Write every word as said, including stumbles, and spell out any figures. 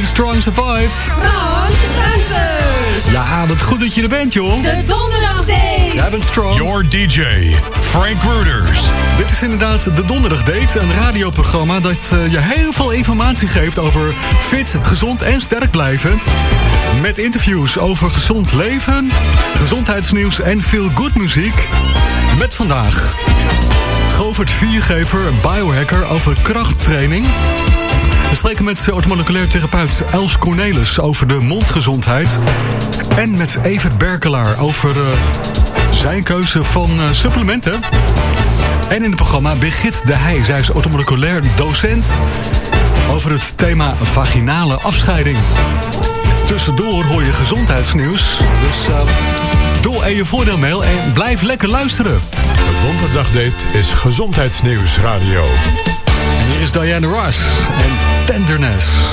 Strong Survive. Frank Ruiters. Ja, wat goed dat je er bent, joh. De Donderdagdate. Jij bent strong. Your D J, Frank Ruiters. Dit is inderdaad de Donderdagdate, een radioprogramma dat uh, je heel veel informatie geeft over fit, gezond en sterk blijven. Met interviews over gezond leven, gezondheidsnieuws en veel good muziek. Met vandaag Govert Viergever, biohacker, over krachttraining. We spreken met orthomoleculair therapeut Els Cornelis over de mondgezondheid. En met Evert Berkelaar over uh, zijn keuze van uh, supplementen. En in het programma Birgit de Heij. Zij is orthomoleculair docent over het thema vaginale afscheiding. Tussendoor hoor je gezondheidsnieuws. Dus uh, doe en je voordeelmail en blijf lekker luisteren. De Donderdagdate is gezondheidsnieuws radio. En hier is Diana Ross en Tenderness.